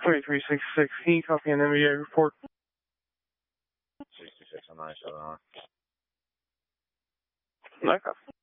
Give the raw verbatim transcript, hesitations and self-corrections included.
twenty-three sixty-six, can you copy an N V A report? sixty-six on nine seven one. Okay.